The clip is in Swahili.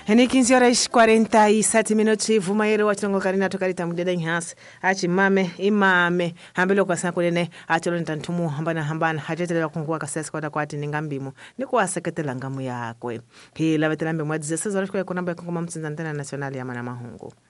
Ni 15:47 minuti vumayero wachongo karina tokarita mudeda nhas achi mame imame hambelo kwa sana kulene acholo ntantumu hambana hajetela kungua kasese kwa kwati ningambimo niko aseketela ngamu yakwe hila vetelambe mwadzize sezo kwa namba ya Kongo Mtsinza Antena National ya Mana Mahungu.